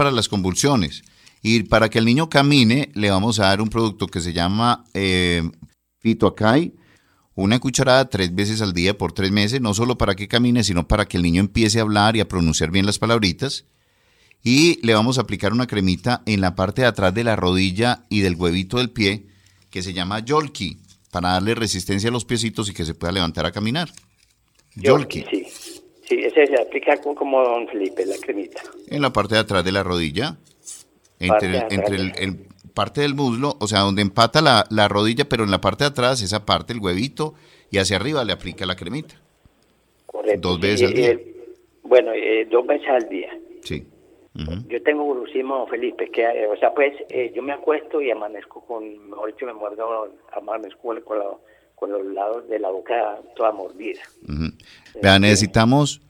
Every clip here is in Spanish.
para las convulsiones. Y para que el niño camine, le vamos a dar un producto que se llama Fitoacay, una cucharada 3 veces al día por 3 meses, no solo para que camine, sino para que el niño empiece a hablar y a pronunciar bien las palabritas. Y le vamos a aplicar una cremita en la parte de atrás de la rodilla y del huevito del pie, que se llama Yolki, para darle resistencia a los piecitos y que se pueda levantar a caminar. Yolki. Sí, ese se aplica como don Felipe, la cremita. En la parte de atrás de la rodilla, entre el parte del muslo, o sea, donde empata la rodilla, pero en la parte de atrás, esa parte, el huevito, y hacia arriba le aplica la cremita. Correcto. 2 veces al día. 2 veces al día. Sí. Uh-huh. Yo tengo brucismo, Felipe, yo me acuesto y amanezco mejor dicho, amanezco con los lados de la boca toda mordida. Uh-huh. Vea, necesitamos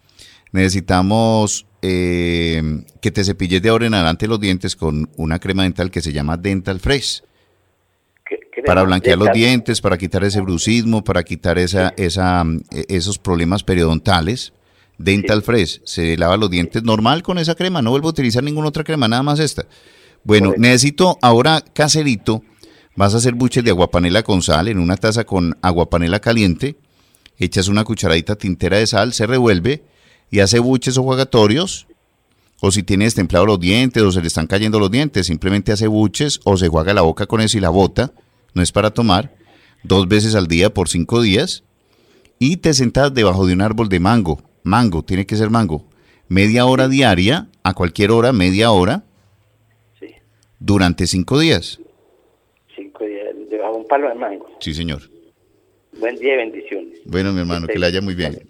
que te cepilles de ahora en adelante los dientes con una crema dental que se llama Dental Fresh. Para blanquear los dientes, para quitar ese brucismo, para quitar esos problemas periodontales. Dental Fresh, se lava los dientes normal con esa crema, no vuelvo a utilizar ninguna otra crema, nada más esta. Bueno, correcto. Necesito ahora caserito, vas a hacer buches de aguapanela con sal en una taza con aguapanela caliente, echas una cucharadita tintera de sal, se revuelve y hace buches o jugatorios, o si tienes templado los dientes o se le están cayendo los dientes, simplemente hace buches o se juega la boca con eso y la bota, no es para tomar, 2 veces al día por 5 días, y te sentas debajo de un árbol de mango, tiene que ser mango, media hora diaria, a cualquier hora, media hora, sí. Durante 5 días. 5 días, debajo de un palo de mango. Sí, señor. Buen día y bendiciones. Bueno, mi hermano, que le haya muy bien.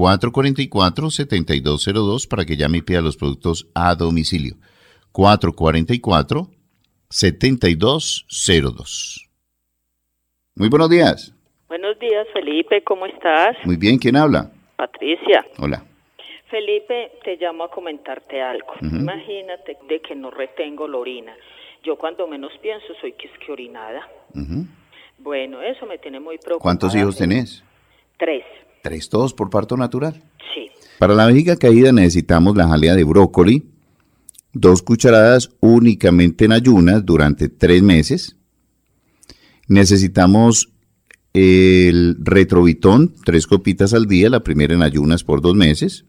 444-7202 para que llame y pida los productos a domicilio. 444-7202. Muy buenos días. Buenos días, Felipe, ¿cómo estás? Muy bien, ¿quién habla? Patricia. Hola. Felipe, te llamo a comentarte algo. Uh-huh. Imagínate de que no retengo la orina. Yo cuando menos pienso soy que orinada. Uh-huh. Bueno, eso me tiene muy preocupada. ¿Cuántos hijos tenés? 3. 3, todos por parto natural. Sí. Para la vejiga caída necesitamos la jalea de brócoli, 2 cucharadas únicamente en ayunas durante 3 meses. Necesitamos el retrovitón, 3 copitas al día, la primera en ayunas por 2 meses.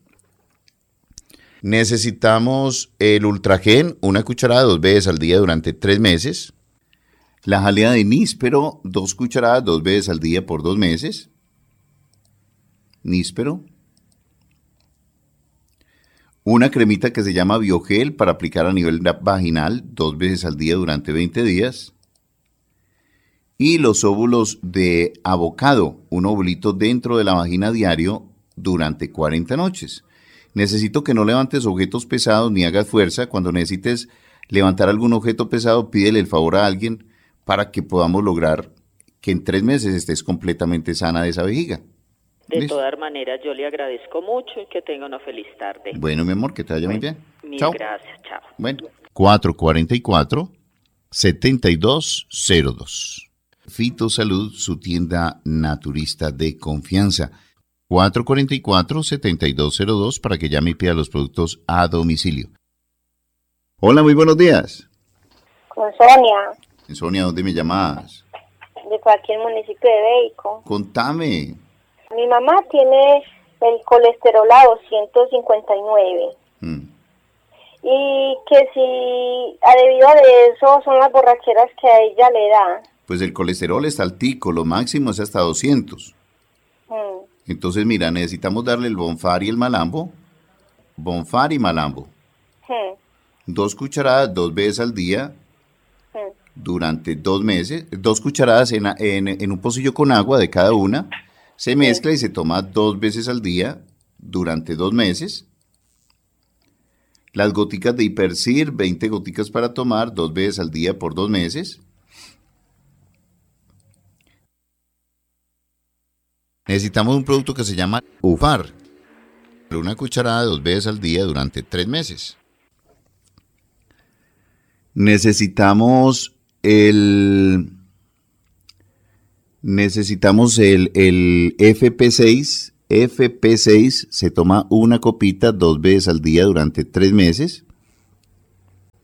Necesitamos el ultragen, 1 cucharada 2 veces al día durante 3 meses. La jalea de níspero, 2 cucharadas 2 veces al día por 2 meses. Níspero. Una cremita que se llama Biogel para aplicar a nivel vaginal 2 veces al día durante 20 días. Y los óvulos de avocado, un ovulito dentro de la vagina diario durante 40 noches. Necesito que no levantes objetos pesados ni hagas fuerza. Cuando necesites levantar algún objeto pesado, pídele el favor a alguien para que podamos lograr que en 3 meses estés completamente sana de esa vejiga. De todas maneras, yo le agradezco mucho y que tenga una feliz tarde. Bueno, mi amor, que te vaya muy bien. Mil chao. Gracias, chao. Bueno, 444-7202. Fitosalud, su tienda naturista de confianza. 444-7202 para que llame y pida los productos a domicilio. Hola, muy buenos días. Con Sonia. Sonia, ¿dónde me llamas? De cualquier municipio de Beico. Contame. Mi mamá tiene el colesterol a 259. Y que si debido a eso son las borracheras que a ella le da. Pues el colesterol está altico, lo máximo es hasta 200. Entonces, mira, necesitamos darle el Bonfar y el Malambo. Bonfar y Malambo. 2 cucharadas 2 veces al día durante 2 meses. 2 cucharadas en un pocillo con agua de cada una. Se mezcla y se toma 2 veces al día durante 2 meses. Las goticas de Hipercir, 20 goticas para tomar 2 veces al día por 2 meses. Necesitamos un producto que se llama Ufar, 1 cucharada 2 veces al día durante 3 meses. Necesitamos el FP6. FP6 se toma 1 copita 2 veces al día durante 3 meses.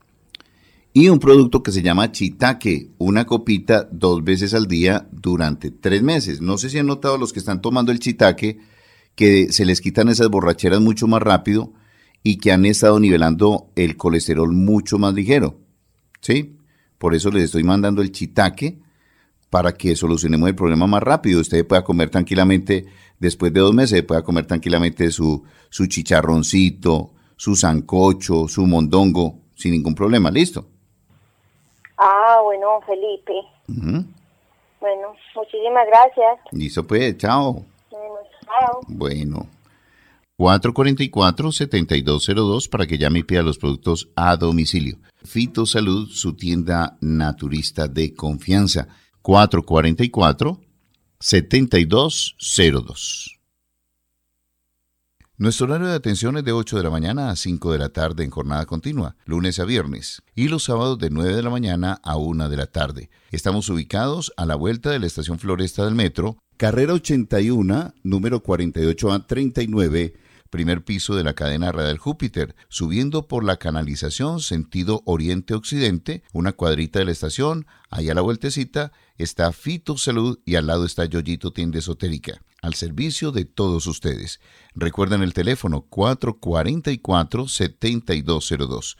Y un producto que se llama Chitaque, una copita 2 veces al día durante 3 meses. No sé si han notado los que están tomando el Chitaque que se les quitan esas borracheras mucho más rápido y que han estado nivelando el colesterol mucho más ligero. ¿Sí? Por eso les estoy mandando el Chitaque para que solucionemos el problema más rápido. Usted pueda comer tranquilamente, después de 2 meses, pueda comer tranquilamente su chicharroncito, su sancocho, su mondongo, sin ningún problema. ¿Listo? Ah, bueno, Felipe. Bueno, muchísimas gracias. Listo pues, chao. Bueno, chao. Bueno. 444-7202 para que llame y pida los productos a domicilio. Fitosalud, su tienda naturista de confianza. 444-7202. Nuestro horario de atención es de 8 de la mañana a 5 de la tarde en jornada continua, lunes a viernes, y los sábados de 9 de la mañana a 1 de la tarde. Estamos ubicados a la vuelta de la estación Floresta del Metro, carrera 81, número 48A39, primer piso de la cadena radial Júpiter, subiendo por la canalización sentido oriente-occidente, una cuadrita de la estación, allá a la vueltecita está Fitosalud y al lado está Yoyito Tienda Esotérica, al servicio de todos ustedes. Recuerden el teléfono 444-7202,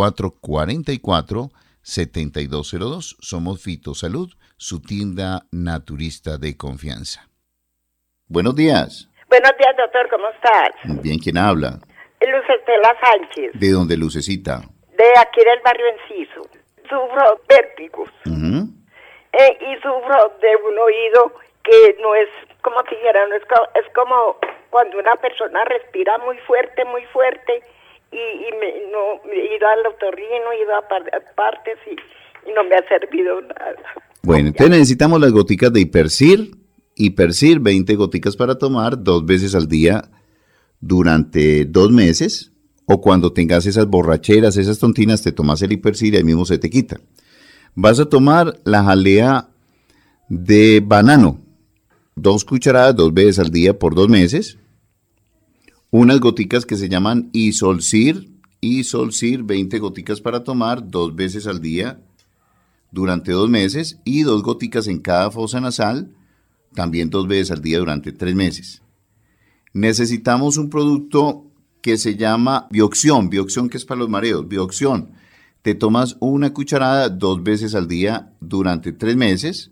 444-7202, somos Fitosalud, su tienda naturista de confianza. Buenos días. Buenos días, doctor, ¿cómo estás? Bien, ¿quién habla? Lucetela Sánchez. ¿De dónde, Lucecita? De aquí del barrio Enciso. Sufro vértigos. Y sufro de un oído que no es, como si dijera, no es, es como cuando una persona respira muy fuerte, y he ido al otorrino, he ido a partes y no me ha servido nada. Bueno, entonces necesitamos las goticas de Hipercir, 20 goticas para tomar 2 veces al día durante 2 meses, o cuando tengas esas borracheras, esas tontinas, te tomas el Hipercir y ahí mismo se te quita. Vas a tomar la jalea de banano, 2 cucharadas 2 veces al día por 2 meses, unas goticas que se llaman Isolcir, 20 goticas para tomar 2 veces al día durante 2 meses y 2 goticas en cada fosa nasal, también 2 veces al día durante 3 meses. Necesitamos un producto que se llama Bioxión, que es para los mareos, Bioxión. Te tomas una cucharada 2 veces al día durante 3 meses.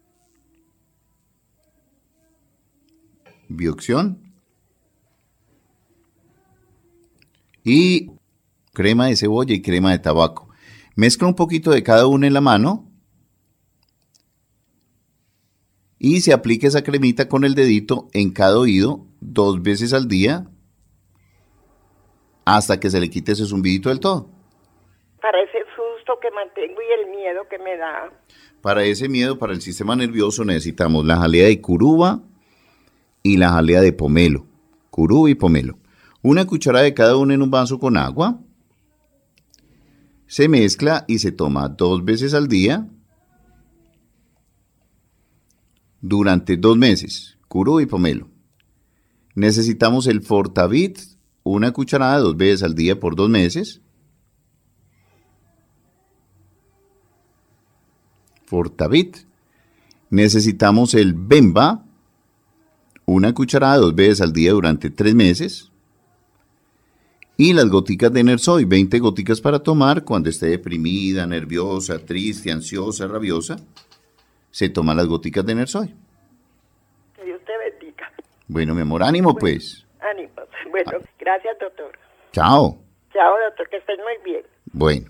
Bioxión. Y crema de cebolla y crema de tabaco. Mezcla un poquito de cada uno en la mano y se aplica esa cremita con el dedito en cada oído 2 veces al día hasta que se le quite ese zumbidito del todo. Para ese susto que mantengo y el miedo que me da. Para ese miedo, para el sistema nervioso, necesitamos la jalea de curuba y la jalea de pomelo. Curuba y pomelo. Una cucharada de cada uno en un vaso con agua. Se mezcla y se toma 2 veces al día durante 2 meses. Curuba y pomelo. Necesitamos el Fortavit, una cucharada 2 veces al día por 2 meses. Fortavit. Necesitamos el Bemba, una cucharada 2 veces al día durante 3 meses. Y las goticas de Nersoy, 20 goticas para tomar cuando esté deprimida, nerviosa, triste, ansiosa, rabiosa. Se toman las goticas de Nersoy. Que Dios te bendiga. Bueno, mi amor, ánimo pues. Ánimo. Bueno, gracias, doctor. Chao. Chao, doctor, que estés muy bien. Bueno.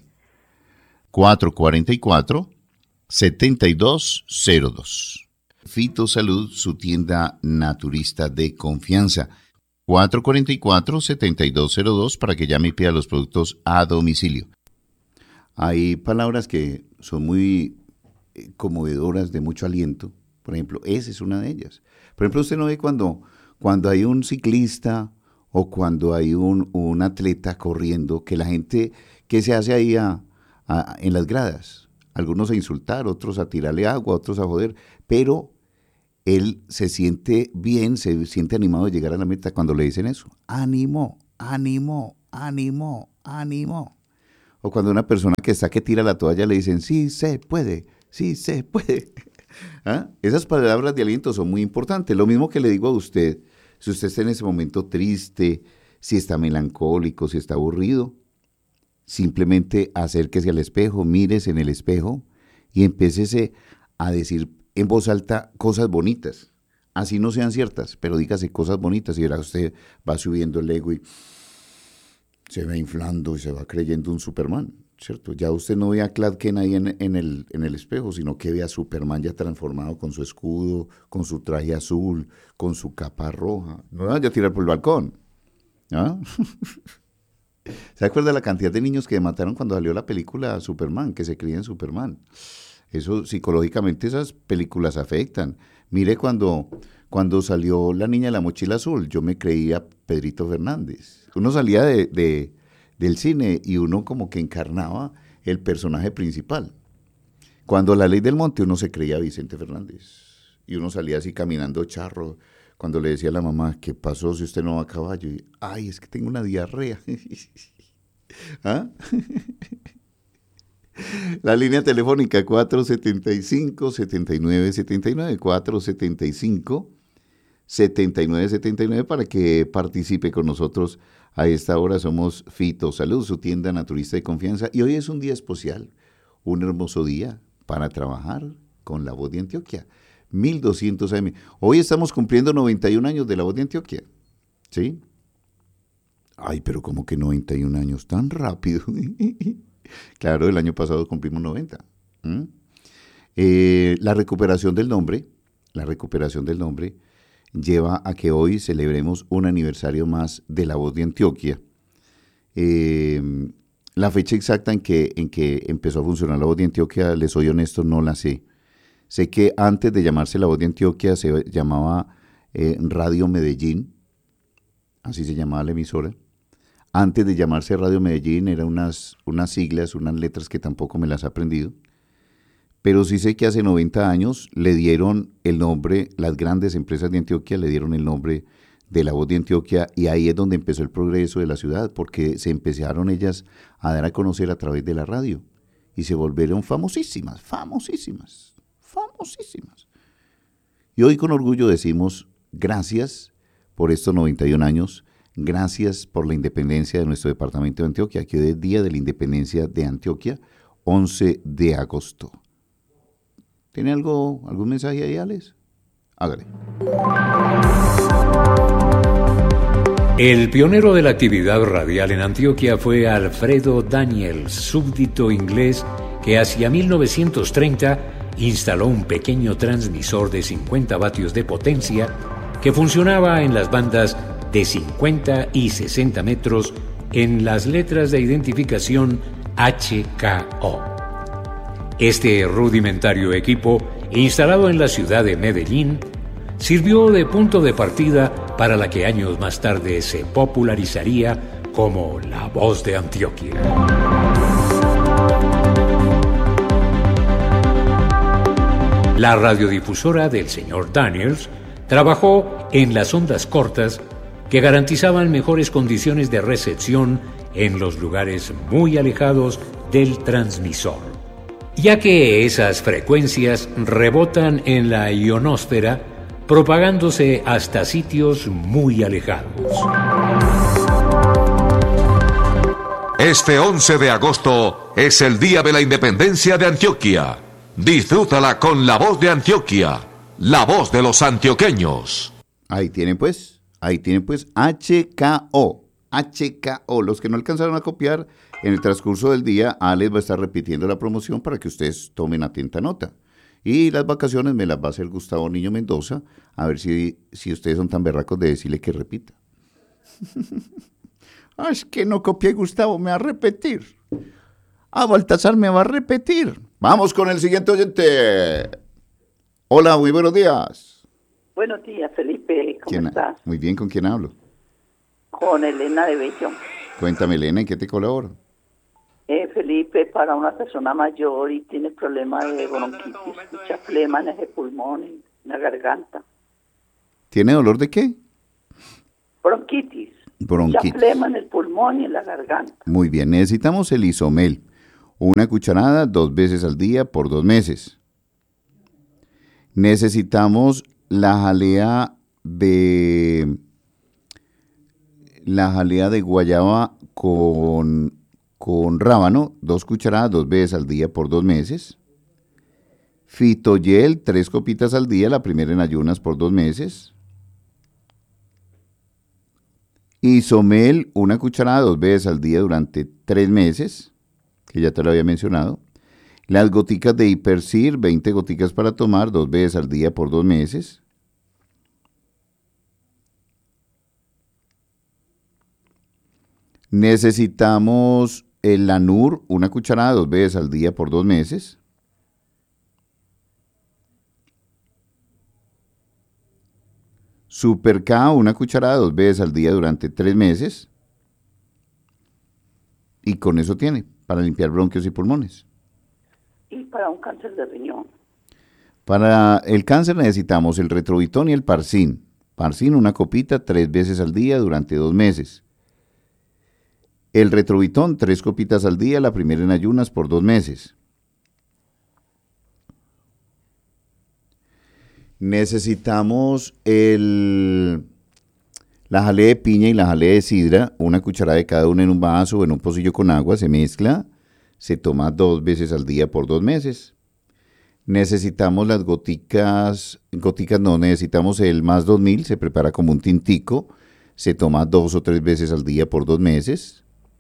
444-7202. Fitosalud, su tienda naturista de confianza. 444-7202 para que llame y pida los productos a domicilio. Hay palabras que son muy conmovedoras, de mucho aliento. Por ejemplo, esa es una de ellas. Por ejemplo, usted no ve cuando hay un ciclista o cuando hay un atleta corriendo, que la gente, ¿qué se hace ahí en las gradas? Algunos a insultar, otros a tirarle agua, otros a joder, pero él se siente bien, se siente animado de llegar a la meta cuando le dicen eso. Ánimo, ánimo, ánimo, ánimo. O cuando una persona que está que tira la toalla le dicen, sí se puede, sí se puede. ¿Ah? Esas palabras de aliento son muy importantes. Lo mismo que le digo a usted, si usted está en ese momento triste, si está melancólico, si está aburrido, simplemente acérquese al espejo, mírese en el espejo y empécese a decir en voz alta cosas bonitas. Así no sean ciertas, pero dígase cosas bonitas y verá usted va subiendo el ego y se va inflando y se va creyendo un Superman, ¿cierto? Ya usted no ve a Clark Kent ahí en el espejo, sino que ve a Superman ya transformado con su escudo, con su traje azul, con su capa roja. No vaya a tirar por el balcón. ¿Ah? ¿Se acuerda la cantidad de niños que mataron cuando salió la película Superman, que se creían Superman? Eso psicológicamente esas películas afectan. Mire cuando salió La niña de la mochila azul, yo me creía Pedrito Fernández. Uno salía del cine y uno como que encarnaba el personaje principal. Cuando La ley del monte uno se creía Vicente Fernández. Y uno salía así caminando charro. Cuando le decía a la mamá, ¿qué pasó si usted no va a caballo? Y, ay, es que tengo una diarrea. ¿Ah? La línea telefónica 475-7979, 475-7979 para que participe con nosotros a esta hora. Somos Fito Salud, su tienda naturista de confianza. Y hoy es un día especial, un hermoso día para trabajar con La Voz de Antioquia. 1200 AM. Hoy estamos cumpliendo 91 años de La Voz de Antioquia. ¿Sí? Ay, pero ¿cómo que 91 años? Tan rápido. Claro, el año pasado cumplimos 90. La recuperación del nombre lleva a que hoy celebremos un aniversario más de La Voz de Antioquia. La fecha exacta en que empezó a funcionar La Voz de Antioquia, les soy honesto, no la sé. Sé que antes de llamarse La Voz de Antioquia se llamaba Radio Medellín, así se llamaba la emisora. Antes de llamarse Radio Medellín eran unas siglas, unas letras que tampoco me las he aprendido. Pero sí sé que hace 90 años le dieron el nombre, las grandes empresas de Antioquia le dieron el nombre de La Voz de Antioquia y ahí es donde empezó el progreso de la ciudad, porque se empezaron ellas a dar a conocer a través de la radio y se volvieron famosísimas. Y hoy con orgullo decimos gracias por estos 91 años, gracias por la independencia de nuestro departamento de Antioquia, que hoy es Día de la Independencia de Antioquia, 11 de agosto. ¿Tiene algún mensaje ahí, Alex? Hágale. El pionero de la actividad radial en Antioquia fue Alfredo Daniels, súbdito inglés que hacia 1930 instaló un pequeño transmisor de 50 vatios de potencia que funcionaba en las bandas de 50 y 60 metros en las letras de identificación HKO. Este rudimentario equipo, instalado en la ciudad de Medellín, sirvió de punto de partida para la que años más tarde se popularizaría como La Voz de Antioquia. La radiodifusora del señor Daniels trabajó en las ondas cortas que garantizaban mejores condiciones de recepción en los lugares muy alejados del transmisor, ya que esas frecuencias rebotan en la ionosfera, propagándose hasta sitios muy alejados. Este 11 de agosto es el Día de la Independencia de Antioquia. Disfrútala con La Voz de Antioquia, la voz de los antioqueños. Ahí tienen pues HKO. Los que no alcanzaron a copiar, en el transcurso del día, Alex va a estar repitiendo la promoción para que ustedes tomen atenta nota. Y las vacaciones me las va a hacer Gustavo Niño Mendoza, a ver si ustedes son tan berracos de decirle que repita. Es que no copié, Gustavo, me va a repetir. Baltasar me va a repetir. Vamos con el siguiente oyente. Hola, muy buenos días. Buenos días, Felipe, ¿cómo estás? Muy bien, ¿con quién hablo? Con Elena de Bello. Cuéntame, Elena, ¿en qué te colaboro? Felipe, para una persona mayor y tiene problemas de bronquitis, mucha flema en el pulmón, en la garganta. ¿Tiene dolor de qué? Bronquitis. Mucha flema en el pulmón y en la garganta. Muy bien, necesitamos el Isomel. Una cucharada 2 veces al día por 2 meses. Necesitamos la jalea de guayaba con rábano, 2 cucharadas 2 veces al día por 2 meses. Fitoyel, 3 copitas al día, la primera en ayunas por 2 meses. Isomel, 1 cucharada 2 veces al día durante 3 meses, que ya te lo había mencionado. Las goticas de Hipercir, 20 goticas para tomar 2 veces al día por 2 meses. Necesitamos el Lanur, 1 cucharada 2 veces al día por 2 meses. Super K, 1 cucharada 2 veces al día durante 3 meses. Y con eso tiene, para limpiar bronquios y pulmones. Y para un cáncer de riñón. Para el cáncer necesitamos el Retrovitón y el Parsin. Parsin, 1 copita 3 veces al día durante 2 meses. El Retrovitón, 3 copitas al día, la primera en ayunas por 2 meses. Necesitamos la jalea de piña y la jalea de sidra, 1 cucharada de cada una en un vaso o en un pocillo con agua, se mezcla, se toma 2 veces al día por 2 meses. Necesitamos las goticas no, necesitamos el más 2000, se prepara como un tintico, se toma 2 o 3 veces al día por 2 meses.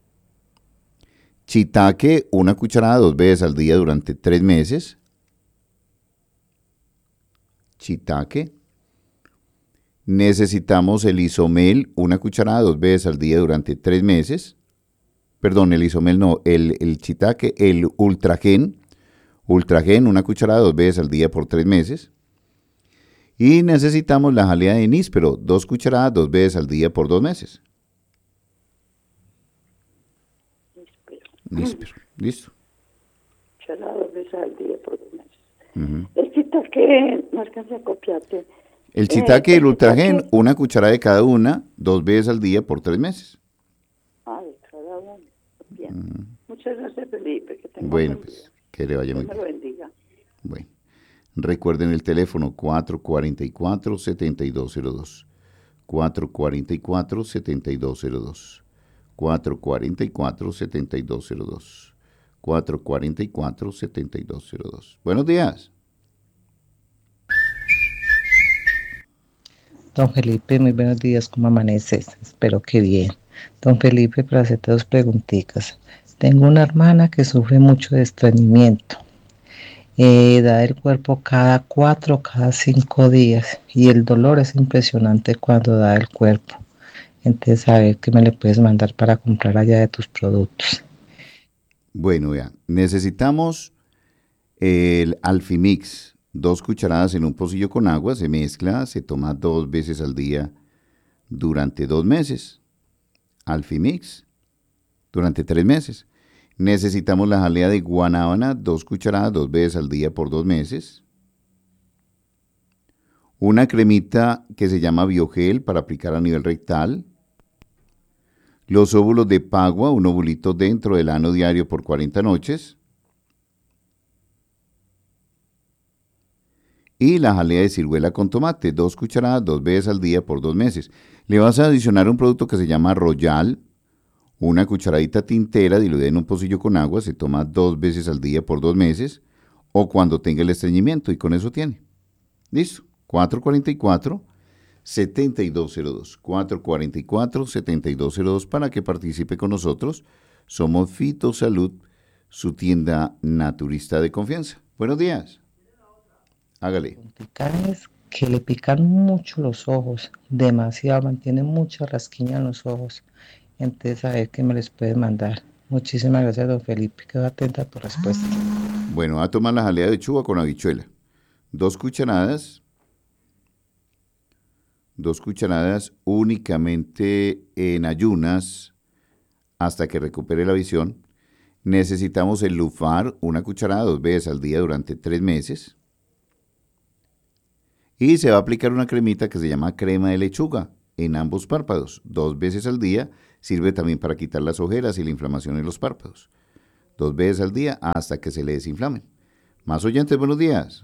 Chitaque, 1 cucharada 2 veces al día durante 3 meses. Chitaque. Necesitamos el Isomel, 1 cucharada 2 veces al día durante 3 meses. Perdón, el Isomel no, el Chitaque, el Ultragen. Ultragen, 1 cucharada 2 veces al día por 3 meses. Y necesitamos la jalea de níspero, 2 cucharadas 2 veces al día por 2 meses. Níspero, listo. Cucharada 2 veces al día por 2 meses. El Chitaque, no alcanza a copiarte. El Chitaque y el Ultragen, 1 cucharada de cada una, 2 veces al día por 3 meses. De cada uno. Bien. Muchas gracias, Felipe. Que tenga bueno, pues, que le vaya muy bien. Dios me lo bendiga. Bueno, recuerden el teléfono 444-7202. 444-7202. 444-7202. 444-7202. Buenos días. Don Felipe, muy buenos días, ¿cómo amaneces? Espero que bien. Don Felipe, para hacerte 2 preguntitas. Tengo una hermana que sufre mucho de estreñimiento. Da el cuerpo cada 4 o cada 5 días y el dolor es impresionante cuando da el cuerpo. Entonces, a ver qué me le puedes mandar para comprar allá de tus productos. Bueno, vean, necesitamos el Alfimix. 2 cucharadas en un pocillo con agua, se mezcla, se toma 2 veces al día durante 2 meses. Alfimix, durante 3 meses. Necesitamos la jalea de guanábana, 2 cucharadas 2 veces al día por 2 meses. Una cremita que se llama Biogel para aplicar a nivel rectal. Los óvulos de pagua, 1 ovulito dentro del ano diario por 40 noches. Y la jalea de ciruela con tomate, 2 cucharadas 2 veces al día por 2 meses. Le vas a adicionar un producto que se llama Royal, 1 cucharadita tintera diluida en un pocillo con agua, se toma 2 veces al día por 2 meses o cuando tenga el estreñimiento y con eso tiene. Listo, 444-7202, 444-7202 para que participe con nosotros. Somos Fitosalud, su tienda naturista de confianza. Buenos días. Hágale. Es que le pican mucho los ojos, demasiado, mantiene mucha rasquiña en los ojos. Entonces, a ver qué me les puede mandar. Muchísimas gracias, don Felipe. Quedo atenta a tu respuesta. Bueno, a tomar la jalea de chuva con habichuela. 2 cucharadas. 2 cucharadas únicamente en ayunas hasta que recupere la visión. Necesitamos el Lufar, 1 cucharada 2 veces al día durante 3 meses. Y se va a aplicar una cremita que se llama crema de lechuga. en ambos párpados, 2 veces al día. Sirve también para quitar las ojeras y la inflamación en los párpados. 2 veces al día hasta que se le desinflamen. Más oyentes, buenos días.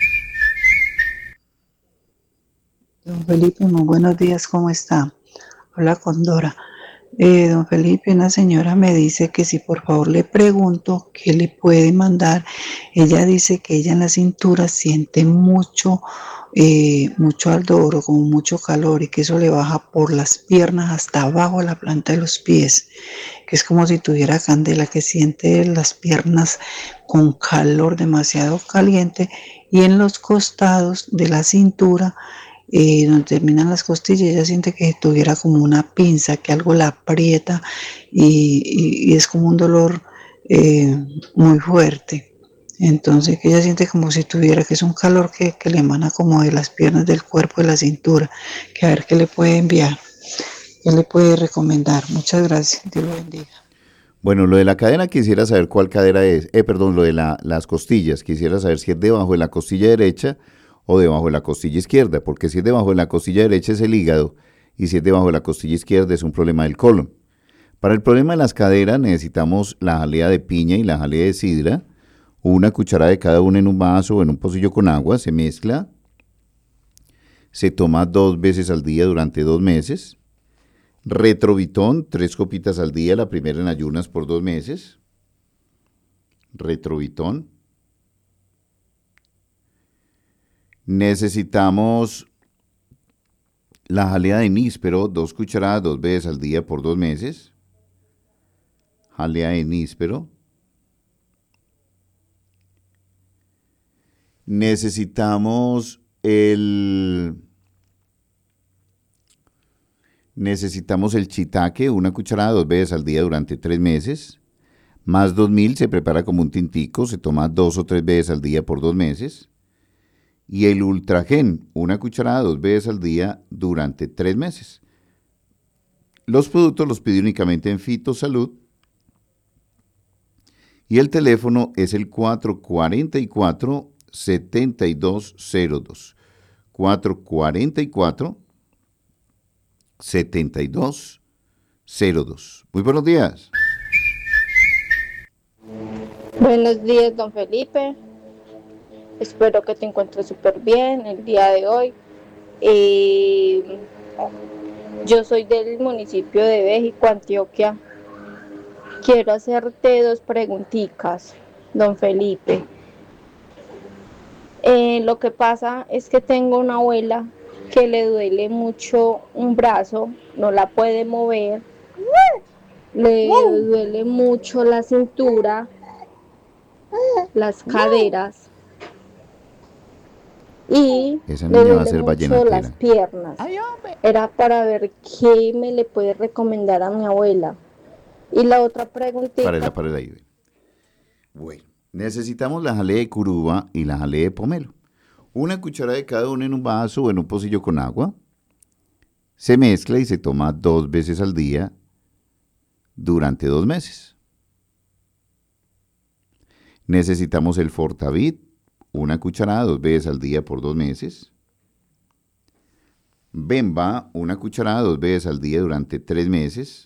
Don Felipe, muy buenos días, ¿cómo está? Habla con Dora. Don Felipe, una señora me dice que si por favor le pregunto qué le puede mandar. Ella dice que ella en la cintura siente mucho ardor, como mucho calor, y que eso le baja por las piernas hasta abajo a la planta de los pies, que es como si tuviera candela, que siente las piernas con calor demasiado caliente, y en los costados de la cintura, donde terminan las costillas, ella siente que tuviera como una pinza, que algo la aprieta, y es como un dolor muy fuerte. Entonces que ella siente como si tuviera, que es un calor que le emana como de las piernas, del cuerpo, de la cintura, que a ver qué le puede enviar, qué le puede recomendar. Muchas gracias, Dios lo bendiga. Bueno, lo de la cadera quisiera saber cuál cadera es, lo de las costillas, quisiera saber si es debajo de la costilla derecha o debajo de la costilla izquierda, porque si es debajo de la costilla derecha es el hígado y si es debajo de la costilla izquierda es un problema del colon. Para el problema de las caderas necesitamos la jalea de piña y la jalea de sidra, una cucharada de cada una en un vaso o en un pocillo con agua, se mezcla, se toma 2 veces al día durante 2 meses. Retrovitón, 3 copitas al día, la primera en ayunas por 2 meses. Retrovitón. Necesitamos la jalea de níspero, 2 cucharadas 2 veces al día por 2 meses. Jalea de níspero. Necesitamos el shiitake, 1 cucharada 2 veces al día durante 3 meses. Más 2000 se prepara como un tintico, se toma 2 o 3 veces al día por 2 meses. Y el ultragen, 1 cucharada 2 veces al día durante 3 meses. Los productos los pide únicamente en Fitosalud. Y el teléfono es el 444-7202. 444-7202. Muy buenos días. Buenos días, don Felipe. Espero que te encuentres súper bien el día de hoy. Yo soy del municipio de Béjico, Antioquia. Quiero hacerte 2 preguntitas, don Felipe. Lo que pasa es que tengo una abuela que le duele mucho un brazo, no la puede mover, le duele mucho la cintura, las caderas y esa le niña va a duele ser mucho vallenatera. las piernas. Era para ver qué me le puede recomendar a mi abuela. Y la otra preguntita. Para ahí. Bueno, necesitamos la jalea de curuba y la jalea de pomelo. 1 cucharada de cada una en un vaso o en un pocillo con agua. Se mezcla y se toma 2 veces al día durante 2 meses. Necesitamos el Fortavit, 1 cucharada 2 veces al día por 2 meses. Bemba, 1 cucharada 2 veces al día durante 3 meses.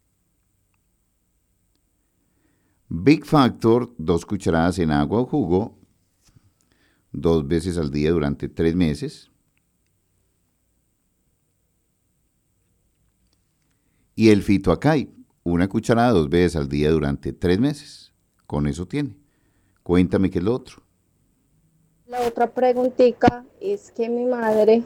Big Factor, 2 cucharadas en agua o jugo, 2 veces al día durante 3 meses. Y el Fitoacay, 1 cucharada 2 veces al día durante 3 meses. Con eso tiene. Cuéntame qué es lo otro. La otra preguntita es que mi madre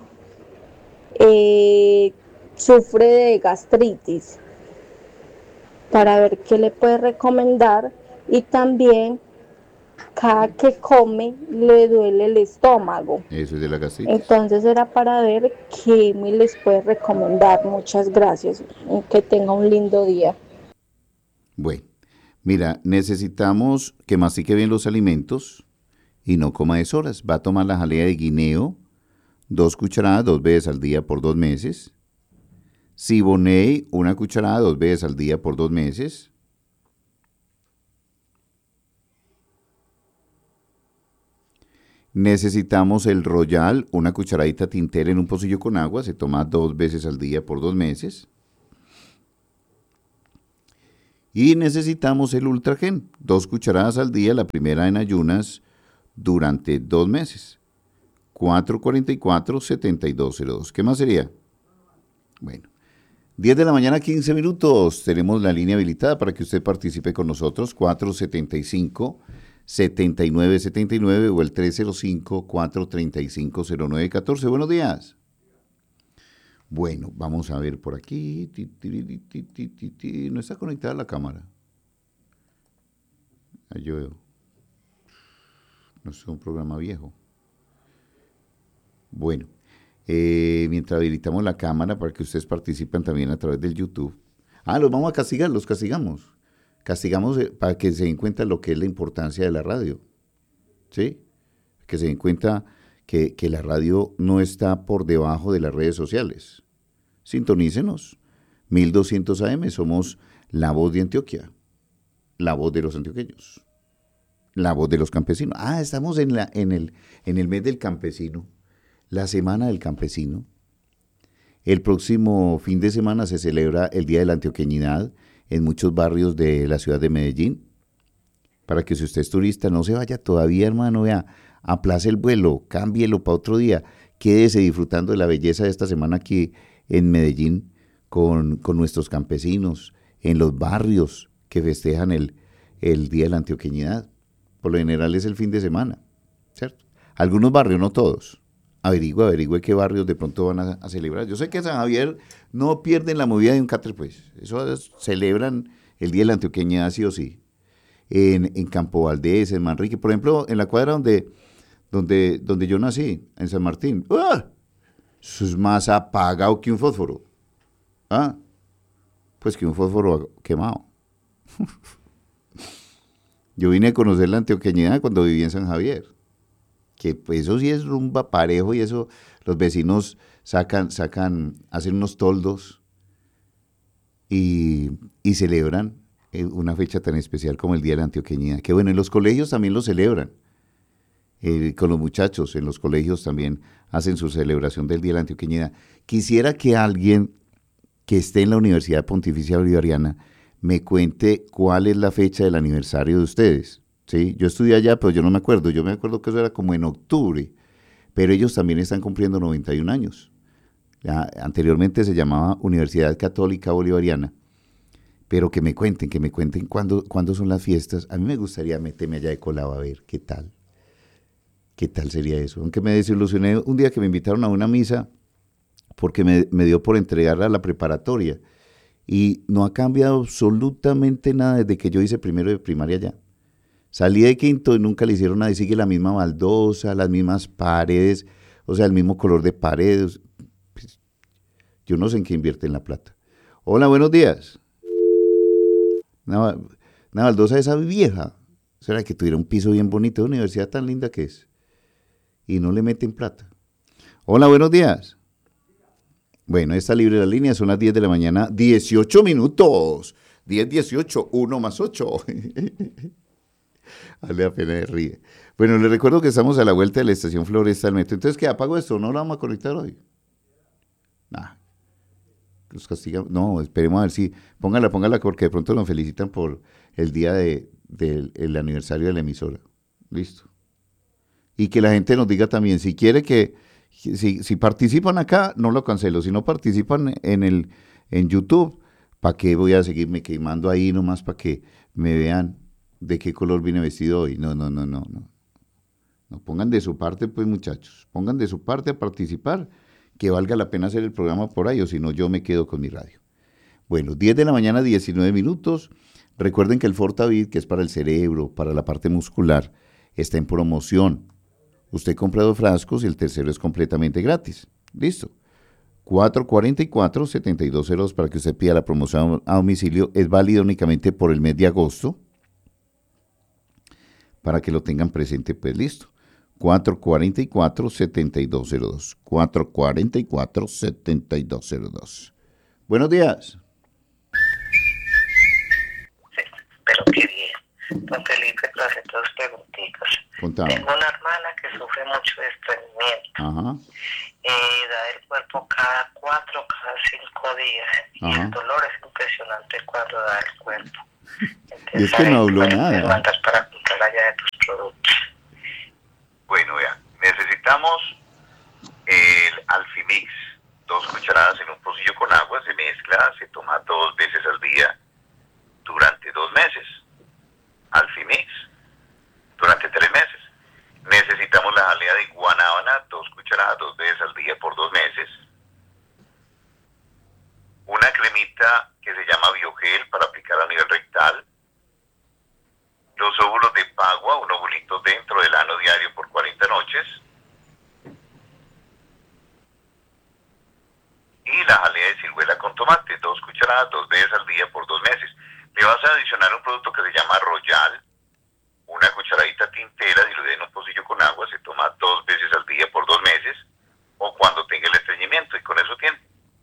sufre de gastritis, para ver qué le puede recomendar, y también cada que come le duele el estómago. Eso es de la gastritis. Entonces era para ver qué me les puede recomendar. Muchas gracias, que tenga un lindo día. Bueno, mira, necesitamos que mastique bien los alimentos y no coma deshoras. Va a tomar la jalea de guineo, 2 cucharadas 2 veces al día por 2 meses. Siboney, 1 cucharada 2 veces al día por 2 meses. Necesitamos el Royal, una cucharadita tintera en un pocillo con agua, se toma 2 veces al día por 2 meses. Y necesitamos el Ultragen, 2 cucharadas al día, la primera en ayunas durante 2 meses. 444-7202. ¿Qué más sería? Bueno, 10 de la mañana, 15 minutos. Tenemos la línea habilitada para que usted participe con nosotros. 475-7979 o el 305-435-0914. Buenos días. Bueno, vamos a ver por aquí. No está conectada la cámara. Ahí yo veo. No es un programa viejo. Bueno, mientras habilitamos la cámara para que ustedes participen también a través del YouTube. Los vamos a castigar, los castigamos. Castigamos para que se den cuenta lo que es la importancia de la radio. ¿Sí? Que se den cuenta que la radio no está por debajo de las redes sociales. Sintonícenos. 1200 AM, somos la voz de Antioquia. La voz de los antioqueños. La voz de los campesinos. Estamos en el mes del campesino. La Semana del Campesino. El próximo fin de semana se celebra el Día de la Antioqueñidad en muchos barrios de la ciudad de Medellín. Para que si usted es turista no se vaya todavía, hermano, vea, aplace el vuelo, cámbielo para otro día, quédese disfrutando de la belleza de esta semana aquí en Medellín con nuestros campesinos, en los barrios que festejan el Día de la Antioqueñidad. Por lo general es el fin de semana, ¿cierto? Algunos barrios, no todos. Averigüe qué barrios de pronto van a celebrar. Yo sé que en San Javier no pierden la movida de un catre, pues. Eso celebran el Día de la Antioqueñidad sí o sí. En Campo Valdés, en Manrique, por ejemplo, en la cuadra donde yo nací, en San Martín. Eso es más apagado que un fósforo. Pues que un fósforo quemado. Yo vine a conocer la antioqueñidad cuando viví en San Javier. Que pues eso sí es rumba parejo y eso los vecinos hacen unos toldos y celebran una fecha tan especial como el Día de la Antioqueñidad. Que bueno, en los colegios también lo celebran. Con los muchachos en los colegios también hacen su celebración del Día de la Antioqueñidad. Quisiera que alguien que esté en la Universidad Pontificia Bolivariana me cuente cuál es la fecha del aniversario de ustedes. ¿Sí? Yo estudié allá, pero yo no me acuerdo. Yo me acuerdo que eso era como en octubre, pero ellos también están cumpliendo 91 años. Anteriormente se llamaba Universidad Católica Bolivariana, pero que me cuenten cuándo son las fiestas. A mí me gustaría meterme allá de colado a ver qué tal sería eso. Aunque me desilusioné un día que me invitaron a una misa porque me dio por entregarla a la preparatoria y no ha cambiado absolutamente nada desde que yo hice primero de primaria allá. Salí de quinto y nunca le hicieron nada y sigue la misma baldosa, las mismas paredes, o sea, el mismo color de paredes. Pues, yo no sé en qué invierten la plata. Hola, buenos días. Una baldosa esa vieja. ¿Será que tuviera un piso bien bonito? Una universidad tan linda que es. Y no le meten plata. Hola, buenos días. Bueno, está libre la línea, son las 10 de la mañana, 18 minutos. 10:18, 1 más 8. Vale la pena de ríe. Bueno, les recuerdo que estamos a la vuelta de la estación Floresta del Metro. Entonces, ¿qué? ¿Apago esto? ¿No lo vamos a conectar hoy? Los castigamos. No, esperemos a ver si... Póngala, porque de pronto nos felicitan por el día del aniversario de la emisora. Listo. Y que la gente nos diga también, si quiere que... Si participan acá, no lo cancelo. Si no participan en YouTube, ¿para qué voy a seguirme quemando ahí nomás para que me vean de qué color vine vestido hoy? No. No pongan de su parte, pues, muchachos. Pongan de su parte a participar, que valga la pena hacer el programa por ahí, o si no, yo me quedo con mi radio. Bueno, 10 de la mañana, 19 minutos. Recuerden que el Fortavid, que es para el cerebro, para la parte muscular, está en promoción. Usted compra 2 frascos y el tercero es completamente gratis. Listo. 444-7202 para que usted pida la promoción a domicilio. Es válido únicamente por el mes de agosto. Para que lo tengan presente, pues listo. 444-7202. 444-7202. Buenos días. Pero qué bien. Don Felipe, para hacer 2 preguntitas. Contame. Tengo una hermana que sufre Ajá. Da el cuerpo cada 4, cada 5 días. Ajá. Y el dolor es impresionante cuando da el cuerpo. Entonces, y es que no habló nada. Me mandas para comprar allá de tus productos. Bueno, vea, necesitamos el Alfimix, 2 cucharadas en un pocillo con agua, se mezcla, se toma 2 veces al día durante 2 meses. Alfimix, durante 3 meses. Necesitamos la jalea de guanábana, 2 cucharadas 2 veces al día por 2 meses. Una cremita que se llama Biogel para aplicar a nivel rectal. Los óvulos de pagua, un ovulito dentro del ano diario por 40 noches. Y la jalea de ciruela con tomate, 2 cucharadas 2 veces al día por 2 meses. Le vas a adicionar un producto que se llama Royal, una cucharadita tintera diluida en un pocillo con agua, se toma 2 veces al día por 2 meses, o cuando tenga el estreñimiento, y con eso tiene.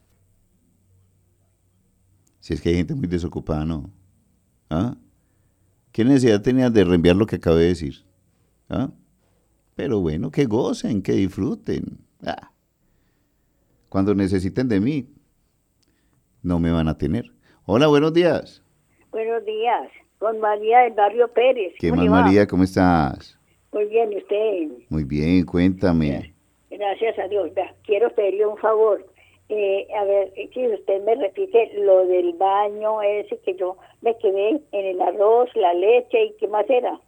Si es que hay gente muy desocupada, ¿no? ¿Ah? ¿Qué necesidad tenías de reenviar lo que acabé de decir? ¿Ah? Pero bueno, que gocen, que disfruten. Ah. Cuando necesiten de mí, no me van a tener. Hola, buenos días. Buenos días, con María del Barrio Pérez. ¿Qué más, María? ¿Cómo estás? Muy bien, ¿y usted? Muy bien, cuéntame. Gracias a Dios. Quiero pedirle un favor. A ver, si usted me repite lo del baño ese que yo me quedé en el arroz, la leche y qué más era.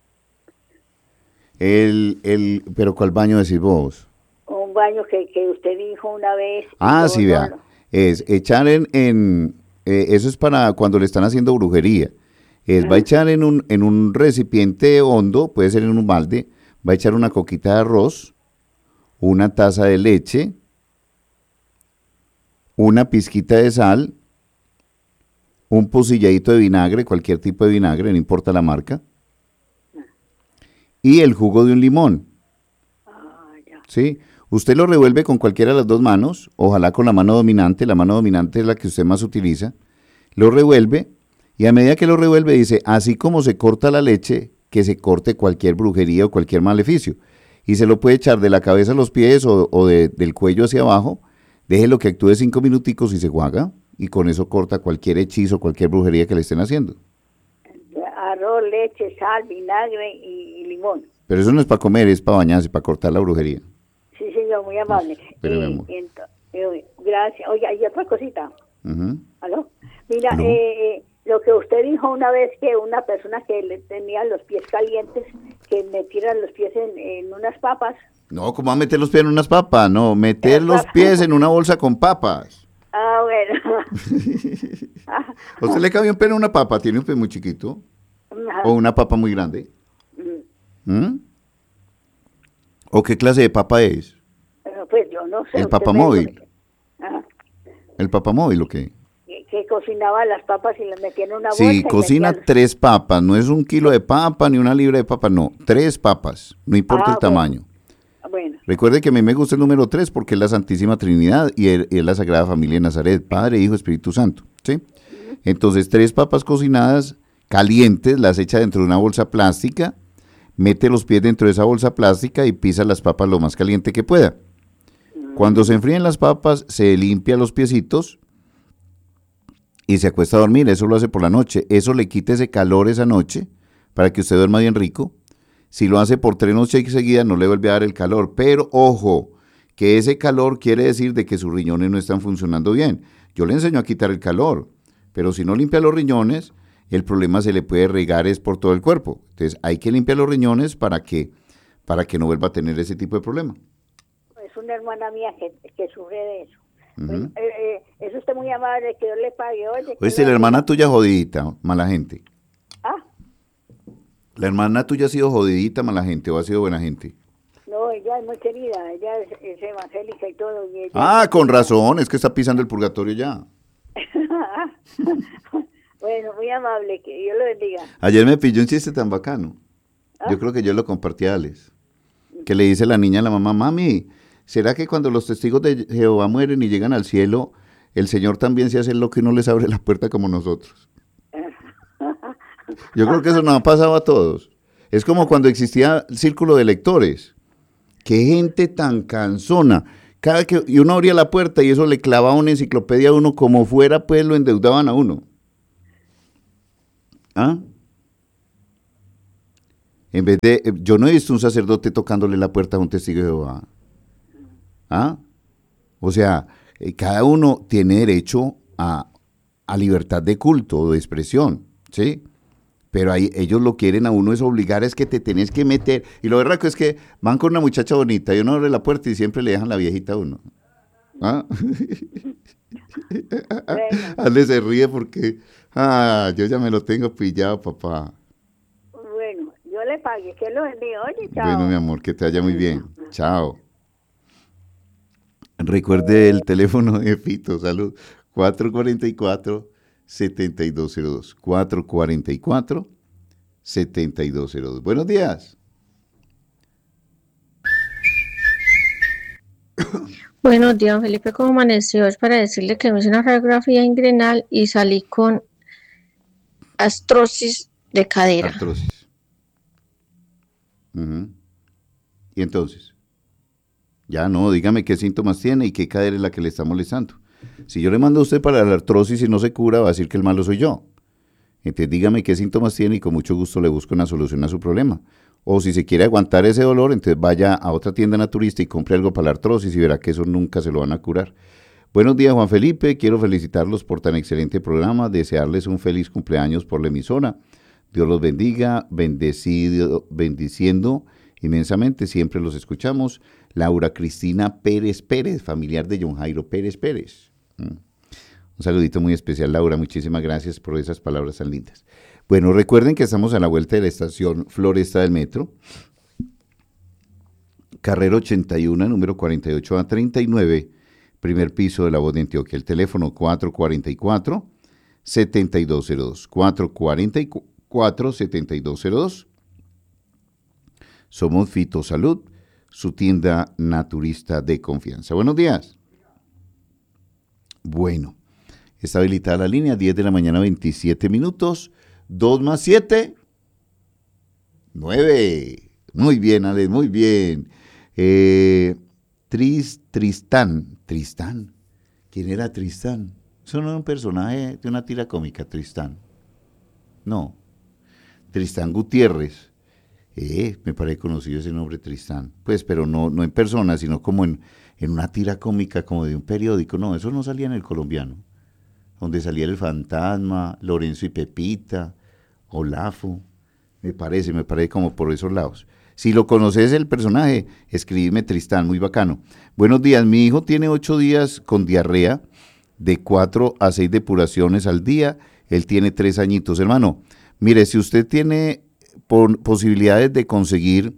¿Pero cuál baño decís vos? Un baño que usted dijo una vez. Ah, sí, vea. Es echar eso es para cuando le están haciendo brujería. Va a echar en un recipiente hondo, puede ser en un balde, va a echar una coquita de arroz, una taza de leche, una pizquita de sal, un pocilladito de vinagre, cualquier tipo de vinagre, no importa la marca, y el jugo de un limón. ¿Sí? Usted lo revuelve con cualquiera de las 2 manos, ojalá con la mano dominante es la que usted más utiliza, lo revuelve, y a medida que lo revuelve dice, así como se corta la leche, que se corte cualquier brujería o cualquier maleficio, y se lo puede echar de la cabeza a los pies o del cuello hacia abajo, déjelo que actúe 5 minuticos y se juega, y con eso corta cualquier hechizo, cualquier brujería que le estén haciendo. Arroz, leche, sal, vinagre y limón. Pero eso no es para comer, es para bañarse, para cortar la brujería. Sí, señor, muy amable. Pero, mi amor. Gracias. Oye, hay otra cosita. Uh-huh. ¿Aló? Mira, ¿Aló? lo que usted dijo una vez, que una persona que le tenía los pies calientes, que metiera los pies en unas papas. No, ¿cómo va a meter los pies en unas papas? No, meter los pies en una bolsa con papas. Ah, bueno. ¿A usted le cabe un pie en una papa? ¿Tiene un pie muy chiquito? Ajá. ¿O una papa muy grande? ¿Mm? ¿O qué clase de papa es? Pues yo no sé. ¿El papamóvil? Ajá. ¿El papamóvil o qué? Que cocinaba las papas y las metía en una bolsa. Sí, cocina 3 papas, no es 1 kilo de papa ni 1 libra de papa, no, 3 papas, no importa el tamaño. Bueno. Recuerde que a mí me gusta el número 3 porque es la Santísima Trinidad y es la Sagrada Familia de Nazaret, Padre, Hijo, Espíritu Santo, ¿sí? Entonces 3 papas cocinadas, calientes, las echa dentro de una bolsa plástica, mete los pies dentro de esa bolsa plástica y pisa las papas lo más caliente que pueda. Cuando se enfríen las papas, se limpia los piecitos y se acuesta a dormir. Eso lo hace por la noche. Eso le quita ese calor esa noche para que usted duerma bien rico. Si lo hace por 3 noches seguidas, no le vuelve a dar el calor. Pero, ojo, que ese calor quiere decir de que sus riñones no están funcionando bien. Yo le enseño a quitar el calor, pero si no limpia los riñones, el problema se le puede regar es por todo el cuerpo. Entonces, hay que limpiar los riñones para que no vuelva a tener ese tipo de problema. Es una hermana mía que sufre de eso. Uh-huh. Pues, es usted muy amable, que yo le pague. Oye, la hermana tuya jodidita, mala gente. ¿Ah? ¿La hermana tuya ha sido jodidita, mala gente o ha sido buena gente? No, ella es muy querida, ella es evangélica y todo. Y ella con razón, es que está pisando el purgatorio ya. Bueno, muy amable, que Dios lo bendiga. Ayer me pilló un chiste tan bacano. Yo creo que yo lo compartí a Alex. Que le dice la niña a la mamá, mami, ¿será que cuando los testigos de Jehová mueren y llegan al cielo, el Señor también se hace loco y no les abre la puerta como nosotros? Yo creo que eso nos ha pasado a todos. Es como cuando existía el círculo de lectores. Qué gente tan cansona. Y uno abría la puerta y eso le clavaba una enciclopedia a uno como fuera, pues lo endeudaban a uno. ¿Ah? En vez de, yo no he visto un sacerdote tocándole la puerta a un testigo de Jehová. ¿Ah? O sea, cada uno tiene derecho a libertad de culto o de expresión, ¿sí? Pero ahí ellos lo quieren a uno es obligar, es que te tenés que meter. Y lo verdad es que van con una muchacha bonita y uno abre la puerta y siempre le dejan la viejita a uno. ¿Ah? Ale se ríe porque, yo ya me lo tengo pillado, papá. Bueno, yo le pagué, que lo bendiga. Oye, chao. Bueno, mi amor, que te vaya muy bien. Chao. Recuerde el teléfono de Fito, salud, 444-7202, 444-7202. Buenos días. Buenos días, Felipe, ¿cómo amaneció? Es para decirle que me hice una radiografía inguinal y salí con artrosis de cadera. Artrosis. ¿Y entonces? Ya no, dígame qué síntomas tiene y qué cadera es la que le está molestando. Si yo le mando a usted para la artrosis y no se cura, va a decir que el malo soy yo. Entonces dígame qué síntomas tiene y con mucho gusto le busco una solución a su problema. O si se quiere aguantar ese dolor, entonces vaya a otra tienda naturista y compre algo para la artrosis y verá que eso nunca se lo van a curar. Buenos días, Juan Felipe. Quiero felicitarlos por tan excelente programa, desearles un feliz cumpleaños por la emisora. Dios los bendiga, bendiciendo inmensamente, siempre los escuchamos. Laura Cristina Pérez Pérez, familiar de John Jairo Pérez Pérez. Un saludito muy especial, Laura, muchísimas gracias por esas palabras tan lindas. Bueno, recuerden que estamos a la vuelta de la estación Floresta del Metro, carrera 81, número 48A39, primer piso de La Voz de Antioquia. El teléfono 444-7202, 444-7202. Somos Fito Salud, su tienda naturista de confianza. Buenos días. Bueno, está habilitada la línea, 10 de la mañana, 27 minutos. 2 más 7, 9. Muy bien, Alex, muy bien. Tristán. ¿Quién era Tristán? Eso no era un personaje de una tira cómica, Tristán. No. Tristán Gutiérrez. Me parece conocido ese nombre, Tristán. Pues, pero no en persona, sino como en una tira cómica, como de un periódico. No, eso no salía en El Colombiano. Donde salía El Fantasma, Lorenzo y Pepita, Olafo. Me parece como por esos lados. Si lo conoces el personaje, escribime Tristán, muy bacano. Buenos días, mi hijo tiene 8 días con diarrea, de 4 a 6 depuraciones al día. Él tiene 3 añitos. Hermano, mire, si usted tiene posibilidades de conseguir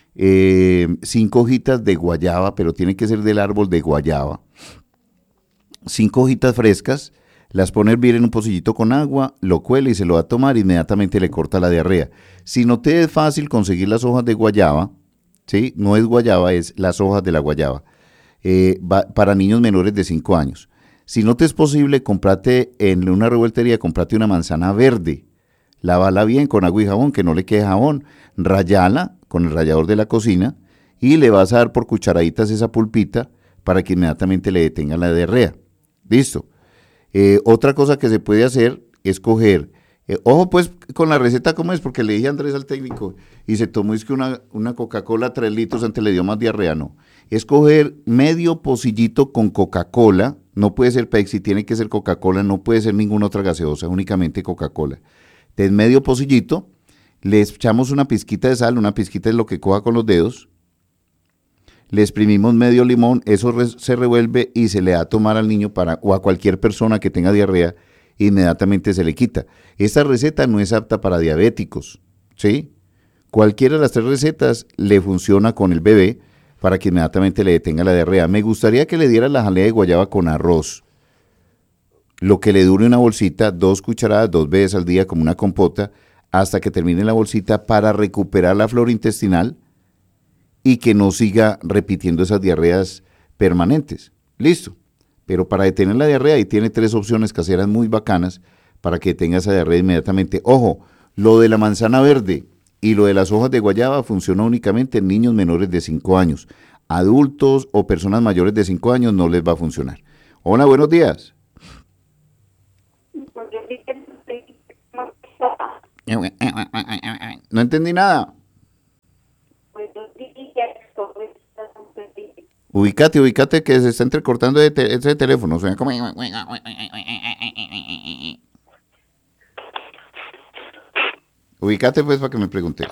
5 hojitas de guayaba, pero tiene que ser del árbol de guayaba. 5 hojitas frescas, las pone a hervir en un pocillito con agua, lo cuela y se lo va a tomar, inmediatamente le corta la diarrea. Si no te es fácil conseguir las hojas de guayaba, ¿sí? No es guayaba, es las hojas de la guayaba, para niños menores de 5 años. Si no te es posible, comprate en una revueltería, comprate una manzana verde, lávala bien con agua y jabón, que no le quede jabón, rayala con el rallador de la cocina y le vas a dar por cucharaditas esa pulpita para que inmediatamente le detenga la diarrea. ¿Listo? Otra cosa que se puede hacer es coger, ojo pues con la receta como es, porque le dije a Andrés al técnico y se tomó es que una Coca-Cola 3 litros, antes le dio más diarrea, no. Es coger medio pocillito con Coca-Cola, no puede ser Pepsi, tiene que ser Coca-Cola, no puede ser ninguna otra gaseosa, únicamente Coca-Cola. Entonces medio pocillito, le echamos una pizquita de sal, una pizquita es lo que coja con los dedos, le exprimimos medio limón, eso se revuelve y se le da a tomar al niño o a cualquier persona que tenga diarrea, inmediatamente se le quita. Esta receta no es apta para diabéticos, ¿sí? Cualquiera de las 3 recetas le funciona con el bebé para que inmediatamente le detenga la diarrea. Me gustaría que le diera la jalea de guayaba con arroz, lo que le dure una bolsita, 2 cucharadas, 2 veces al día como una compota, hasta que termine la bolsita para recuperar la flora intestinal y que no siga repitiendo esas diarreas permanentes. Listo. Pero para detener la diarrea, ahí tiene 3 opciones caseras muy bacanas para que tenga esa diarrea inmediatamente. Ojo, lo de la manzana verde, Y lo de las hojas de guayaba funciona únicamente en niños menores de 5 años. Adultos o personas mayores de 5 años no les va a funcionar. Hola, buenos días. No entendí nada. Ubícate que se está entrecortando ese teléfono. Suena como... Ubícate pues para que me preguntes.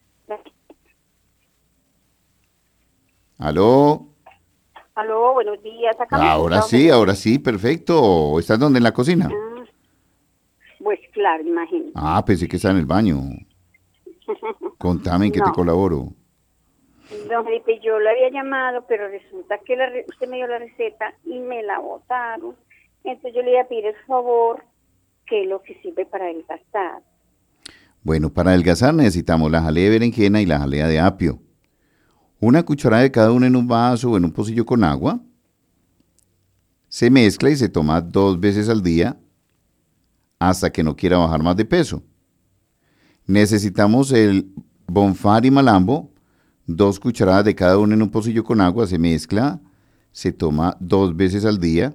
¿Aló? Aló, buenos días. Ahora sí, perfecto. ¿Estás dónde? ¿En la cocina? Pues claro, imagínate. Pensé que está en el baño. Contame, ¿en qué te colaboro? Don Felipe, yo lo había llamado, pero resulta que usted me dio la receta y me la botaron. Entonces yo le iba a pedir el favor, que es lo que sirve para adelgazar. Bueno, para adelgazar necesitamos la jalea de berenjena y la jalea de apio. Una cucharada de cada una en un vaso o en un pocillo con agua. Se mezcla y se toma 2 veces al día hasta que no quiera bajar más de peso. Necesitamos el Bonfar y Malambo, 2 cucharadas de cada una en un pocillo con agua. Se mezcla, se toma 2 veces al día.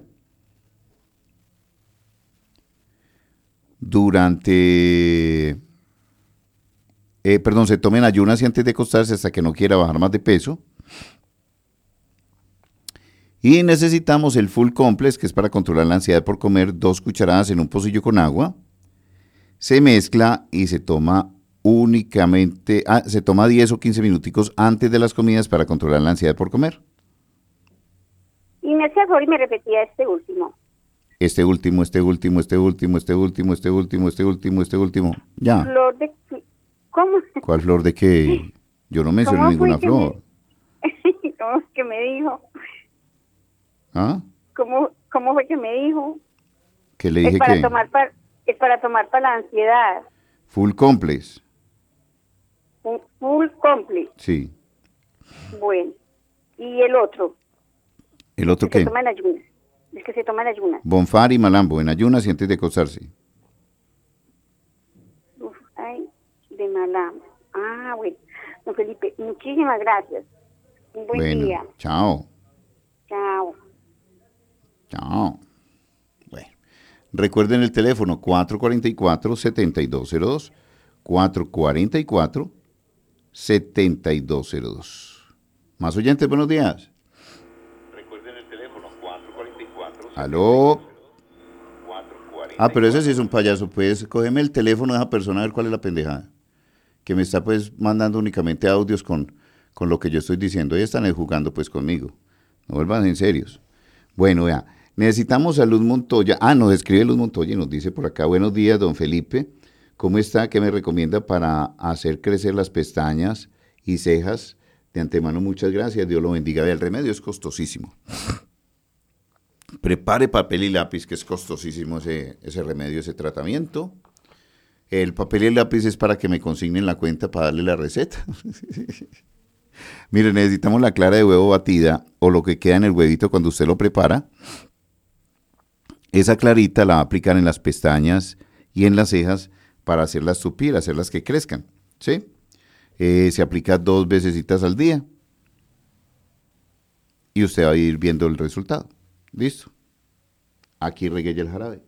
Se toma en ayunas y antes de acostarse hasta que no quiera bajar más de peso. Y necesitamos el Full Complex, que es para controlar la ansiedad por comer, 2 cucharadas en un pocillo con agua. Se mezcla y se toma se toma 10 o 15 minuticos antes de las comidas para controlar la ansiedad por comer. Y me hacía favor y me repetía este último. Este último. Ya. Flor de... ¿Cómo? ¿Cuál flor de qué? Yo no mencioné ninguna flor. ¿Cómo es que me dijo? ¿Ah? ¿Cómo fue que me dijo? ¿Qué le dije? Es para tomar para la ansiedad. Full Complex. Full Complex. Sí. Bueno. ¿Y el otro? ¿El otro qué? Se toma en ayunas. El que se toma en ayunas. Bonfar y Malambo, en ayunas y antes de acostarse. De Malambo. Bueno. Don Felipe, muchísimas gracias. Un buen día. Chao. Chao. Bueno, recuerden el teléfono 444-7202. 444-7202. Más oyentes, buenos días. Recuerden el teléfono 444. ¿Aló? Pero ese sí es un payaso, pues. Cógeme el teléfono de esa persona a ver cuál es la pendejada. Que me está, pues, mandando únicamente audios con lo que yo estoy diciendo. Y están jugando, pues, conmigo. No vuelvan en serios. Bueno, vea, necesitamos a Luz Montoya. Nos escribe Luz Montoya y nos dice por acá: buenos días, don Felipe. ¿Cómo está? ¿Qué me recomienda para hacer crecer las pestañas y cejas? De antemano, muchas gracias. Dios lo bendiga. El remedio es costosísimo. Prepare papel y lápiz, que es costosísimo ese remedio, ese tratamiento. El papel y el lápiz es para que me consignen la cuenta para darle la receta. Mire, necesitamos la clara de huevo batida o lo que queda en el huevito cuando usted lo prepara. Esa clarita la va a aplicar en las pestañas y en las cejas para hacerlas tupir, hacerlas que crezcan, ¿sí? Se aplica 2 vecesitas al día y usted va a ir viendo el resultado. ¿Listo? Aquí regué el jarabe.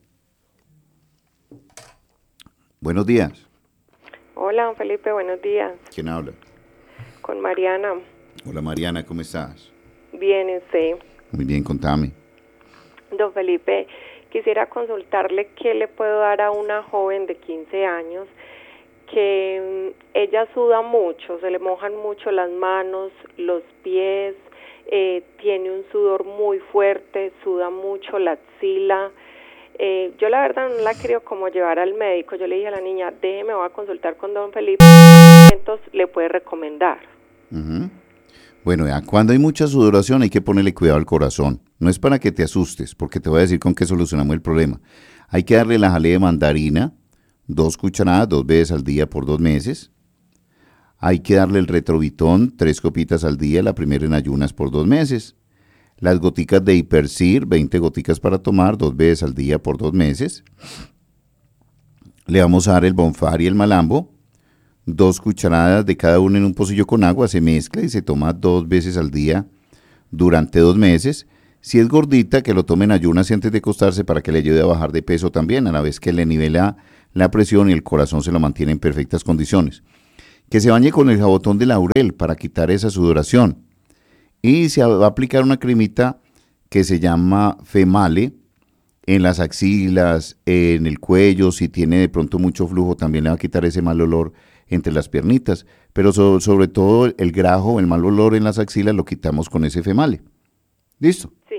Buenos días. Hola, don Felipe, buenos días. ¿Quién habla? Con Mariana. Hola, Mariana, ¿cómo estás? Bien, ¿y usted? Muy bien, contame. Don Felipe, quisiera consultarle qué le puedo dar a una joven de 15 años que ella suda mucho, se le mojan mucho las manos, los pies, tiene un sudor muy fuerte, suda mucho la axila. Yo la verdad no la quería como llevar al médico. Yo le dije a la niña, déjeme, voy a consultar con don Felipe, entonces le puede recomendar. Uh-huh. Bueno, ya, cuando hay mucha sudoración hay que ponerle cuidado al corazón. No es para que te asustes, porque te voy a decir con qué solucionamos el problema. Hay que darle la jalea de mandarina, 2 cucharadas, 2 veces al día por 2 meses. Hay que darle el retrovitón, 3 copitas al día, la primera en ayunas por 2 meses. Las goticas de Hipercir, 20 goticas para tomar, 2 veces al día por 2 meses. Le vamos a dar el Bonfar y el Malambo, 2 cucharadas de cada una en un pocillo con agua, se mezcla y se toma 2 veces al día durante 2 meses. Si es gordita, que lo tome en ayunas y antes de acostarse para que le ayude a bajar de peso también, a la vez que le nivela la presión y el corazón se lo mantiene en perfectas condiciones. Que se bañe con el jabotón de laurel para quitar esa sudoración. Y se va a aplicar una cremita que se llama Female en las axilas, en el cuello. Si tiene de pronto mucho flujo, también le va a quitar ese mal olor entre las piernitas. Pero sobre todo el grajo, el mal olor en las axilas, lo quitamos con ese Female. ¿Listo? Sí.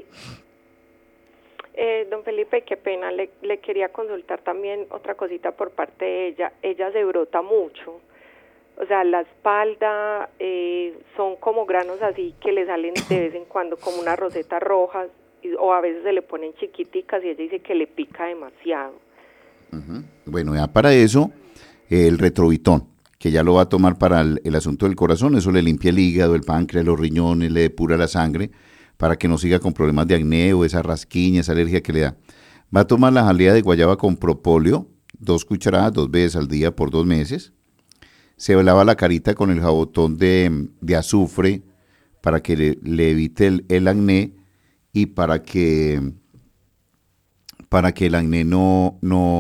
Don Felipe, qué pena, le quería consultar también otra cosita por parte de ella. Ella se brota mucho, o sea, la espalda son como granos así que le salen de vez en cuando como unas rosetas rojas, o a veces se le ponen chiquiticas y ella dice que le pica demasiado. Bueno, ya para eso, el Retrovitón, que ya lo va a tomar para el asunto del corazón, eso le limpia el hígado, el páncreas, los riñones, le depura la sangre, para que no siga con problemas de acné o esa rasquiña, esa alergia que le da. Va a tomar la jalea de guayaba con propóleo, 2 cucharadas, 2 veces al día por 2 meses. Se lava la carita con el jabotón de azufre para que le evite el acné y para que el acné no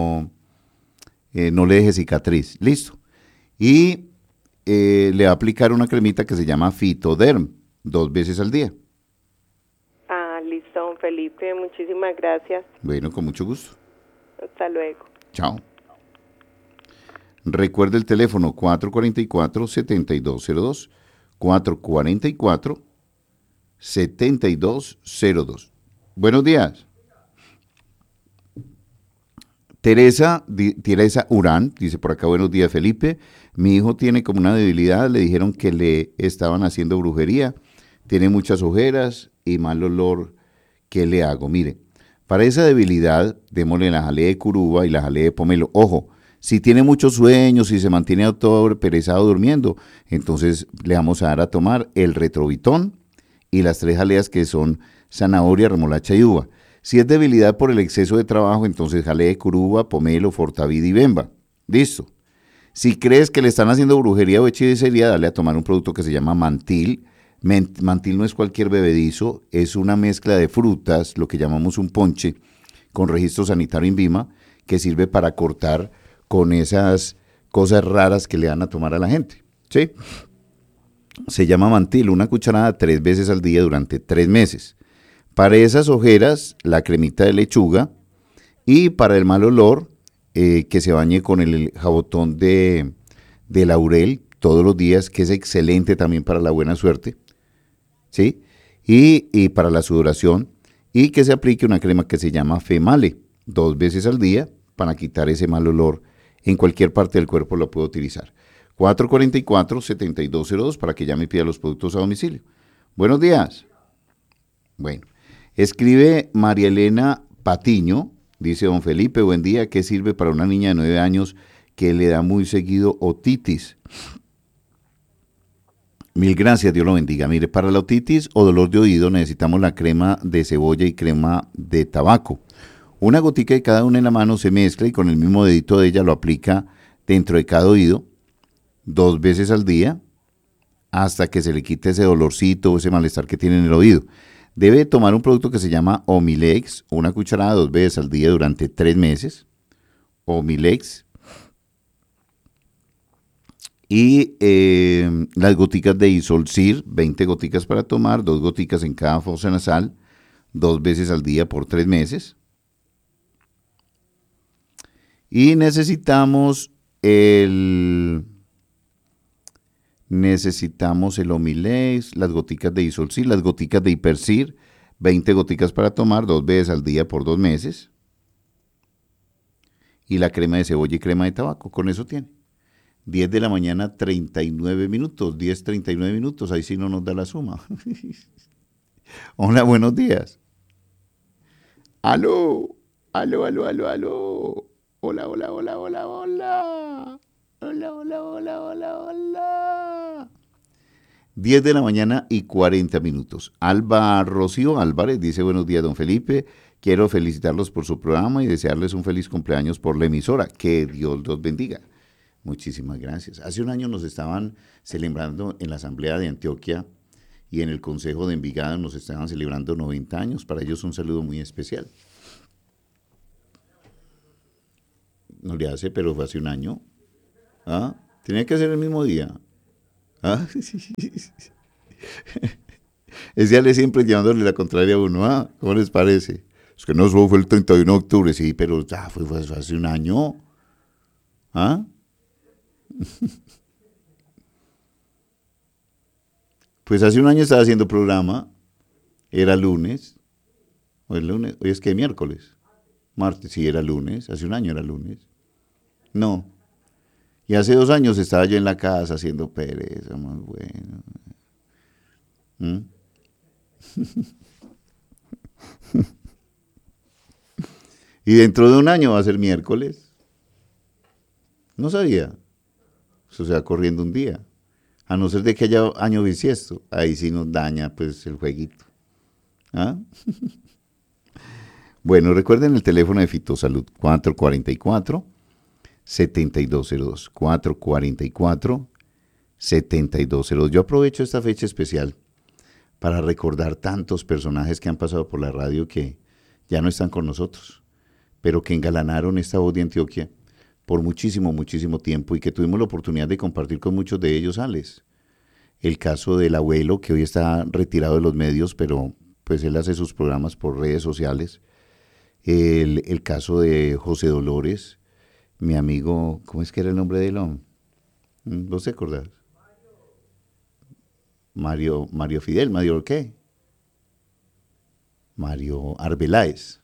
le deje cicatriz. Listo. Y le va a aplicar una cremita que se llama Fitoderm, 2 veces al día. Listo, don Felipe, muchísimas gracias. Bueno, con mucho gusto. Hasta luego. Chao. Recuerde el teléfono 444-7202, 444-7202. Buenos días. Teresa Urán dice por acá, buenos días Felipe, mi hijo tiene como una debilidad, le dijeron que le estaban haciendo brujería, tiene muchas ojeras y mal olor. ¿Qué le hago? Mire, para esa debilidad, démosle la jalea de curuba y la jalea de pomelo. Ojo, si tiene muchos sueños, si se mantiene todo perezado durmiendo, entonces le vamos a dar a tomar el Retrovitón y las 3 jaleas que son zanahoria, remolacha y uva. Si es debilidad por el exceso de trabajo, entonces jalea de curuba, pomelo, fortavid y bemba. Listo. Si crees que le están haciendo brujería o hechicería, dale a tomar un producto que se llama Mantil. Mantil no es cualquier bebedizo, es una mezcla de frutas, lo que llamamos un ponche, con registro sanitario INVIMA, que sirve para cortar con esas cosas raras que le dan a tomar a la gente. ¿Sí? Se llama Mantil, una cucharada 3 veces al día durante 3 meses. Para esas ojeras, la cremita de lechuga, y para el mal olor, que se bañe con el jabotón de laurel todos los días, que es excelente también para la buena suerte. ¿Sí? Y para la sudoración, y que se aplique una crema que se llama Female 2 veces al día para quitar ese mal olor. En cualquier parte del cuerpo lo puedo utilizar. 444-7202 para que ya me pida los productos a domicilio. Buenos días. Bueno, escribe María Elena Patiño, dice don Felipe, buen día, ¿qué sirve para una niña de 9 años que le da muy seguido otitis? Mil gracias, Dios lo bendiga. Mire, para la otitis o dolor de oído necesitamos la crema de cebolla y crema de tabaco. Una gotica de cada una en la mano se mezcla y con el mismo dedito de ella lo aplica dentro de cada oído 2 veces al día hasta que se le quite ese dolorcito o ese malestar que tiene en el oído. Debe tomar un producto que se llama Omilex, una cucharada 2 veces al día durante 3 meses. Omilex. Y las goticas de Isolcir, 20 goticas para tomar, 2 goticas en cada fosa nasal, 2 veces al día por 3 meses. Y necesitamos el Omilex, las goticas de Isolcir, las goticas de Hipercir, 20 goticas para tomar, 2 veces al día por 2 meses. Y la crema de cebolla y crema de tabaco, con eso tiene. 10 de la mañana, 39 minutos, 10:39 minutos, ahí sí no nos da la suma. Hola, buenos días. Aló, aló, aló, aló, aló. Hola, hola, hola, hola, hola. Hola, hola, hola, hola, hola. 10 de la mañana y 40 minutos. Alba Rocío Álvarez dice, buenos días, don Felipe. Quiero felicitarlos por su programa y desearles un feliz cumpleaños por la emisora. Que Dios los bendiga. Muchísimas gracias. Hace un año nos estaban celebrando en la Asamblea de Antioquia y en el Consejo de Envigado nos estaban celebrando 90 años. Para ellos un saludo muy especial. No le hace, pero fue hace un año. ¿Ah? Tenía que ser el mismo día. ¿Ah? Ese Ale siempre llevándole la contraria a uno. ¿Ah? ¿Cómo les parece? Es que no solo fue el 31 de octubre, sí, pero fue hace un año. ¿Ah? Pues hace un año estaba haciendo programa, era lunes, hoy es que miércoles, martes, sí, era lunes, hace un año era lunes, no, y hace 2 años estaba yo en la casa haciendo pereza, más bueno. Y dentro de un año va a ser miércoles, no sabía, eso se va corriendo un día. A no ser de que haya año bisiesto, ahí sí nos daña pues el jueguito. ¿Ah? Bueno, recuerden el teléfono de Fitosalud, 444-7202, 444-7202. Yo aprovecho esta fecha especial para recordar tantos personajes que han pasado por la radio que ya no están con nosotros, pero que engalanaron esta voz de Antioquia por muchísimo, muchísimo tiempo y que tuvimos la oportunidad de compartir con muchos de ellos, Alex. El caso del abuelo, que hoy está retirado de los medios, pero pues él hace sus programas por redes sociales. El caso de José Dolores, mi amigo, ¿cómo es que era el nombre de él? ¿Vos te acordás? Mario Fidel, ¿Mario qué? Mario Arbeláez.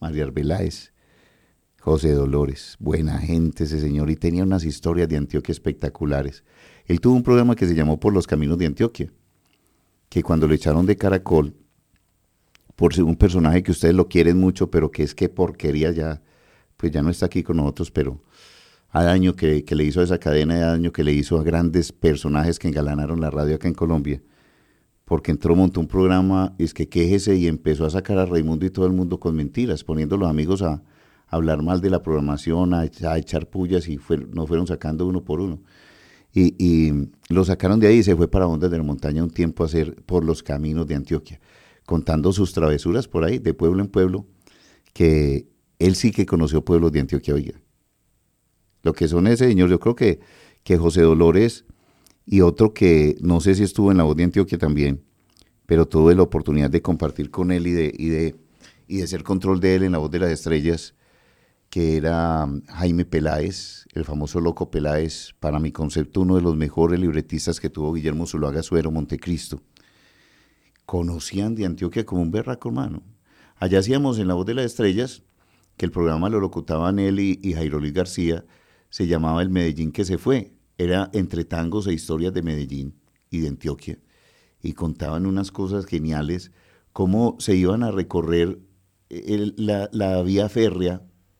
José Dolores, buena gente ese señor, y tenía unas historias de Antioquia espectaculares. Él tuvo un programa que se llamó Por los Caminos de Antioquia, que cuando lo echaron de Caracol, por ser un personaje que ustedes lo quieren mucho, pero que es que porquería ya, pues ya no está aquí con nosotros, pero a daño que le hizo a esa cadena, a daño que le hizo a grandes personajes que engalanaron la radio acá en Colombia, porque montó un programa, es que quéjese, y empezó a sacar a Raimundo y todo el mundo con mentiras, poniendo a los amigos a hablar mal de la programación, a echar pullas, y nos fueron sacando uno por uno. Y lo sacaron de ahí y se fue para Ondas de la Montaña un tiempo a hacer Por los Caminos de Antioquia, contando sus travesuras por ahí, de pueblo en pueblo, que él sí que conoció pueblos de Antioquia, oiga. Lo que son ese señor, yo creo que José Dolores, y otro que no sé si estuvo en La Voz de Antioquia también, pero tuve la oportunidad de compartir con él y de ser control de él en La Voz de las Estrellas, que era Jaime Peláez, el famoso Loco Peláez, para mi concepto uno de los mejores libretistas que tuvo Guillermo Zuluaga Suero, Montecristo. Conocían de Antioquia como un berraco, hermano. Allá hacíamos en La Voz de las Estrellas, que el programa lo locutaban él y Jairo Luis García, se llamaba El Medellín que se fue. Era entre tangos e historias de Medellín y de Antioquia. Y contaban unas cosas geniales, cómo se iban a recorrer la vía férrea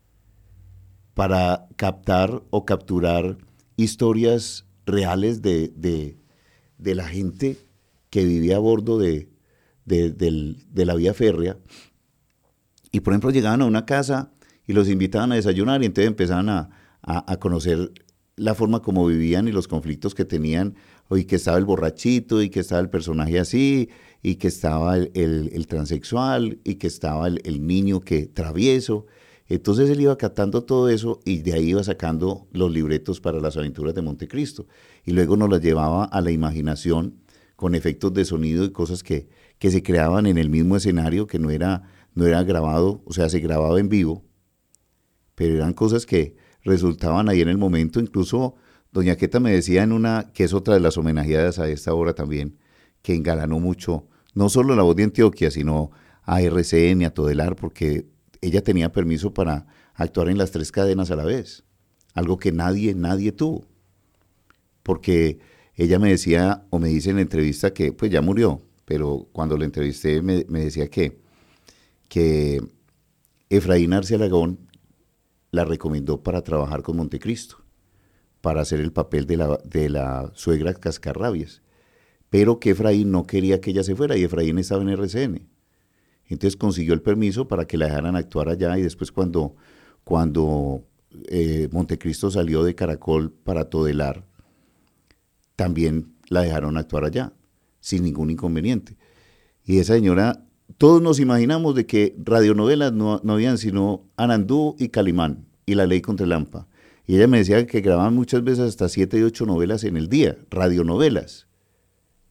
para captar o capturar historias reales de la gente que vivía a bordo de la vía férrea. Y por ejemplo llegaban a una casa y los invitaban a desayunar, y entonces empezaban a conocer la forma como vivían y los conflictos que tenían, y que estaba el borrachito, y que estaba el personaje así, y que estaba el transexual, y que estaba el niño que travieso. Entonces él iba captando todo eso y de ahí iba sacando los libretos para las aventuras de Montecristo. Y luego nos las llevaba a la imaginación con efectos de sonido y cosas que se creaban en el mismo escenario, que no era grabado, o sea, se grababa en vivo, pero eran cosas que resultaban ahí en el momento. Incluso doña Queta me decía en una, que es otra de las homenajeadas a esta obra también, que engalanó mucho, no solo La Voz de Antioquia, sino a RCN, a Todelar, porque ella tenía permiso para actuar en las 3 cadenas a la vez, algo que nadie tuvo, porque ella me decía, o me dice en la entrevista que pues ya murió, pero cuando la entrevisté me decía que Efraín Arce Alagón la recomendó para trabajar con Montecristo, para hacer el papel de la suegra Cascarrabias, pero que Efraín no quería que ella se fuera, y Efraín estaba en RCN. Entonces consiguió el permiso para que la dejaran actuar allá, y después cuando Montecristo salió de Caracol para Todelar, también la dejaron actuar allá, sin ningún inconveniente. Y esa señora, todos nos imaginamos de que radionovelas no habían sino Anandú y Calimán y La Ley contra el Lampa. Y ella me decía que grababan muchas veces hasta 7 y 8 novelas en el día, radionovelas.